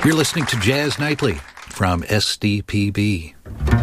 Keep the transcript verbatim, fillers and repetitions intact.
You're listening to Jazz Nightly from S D P B.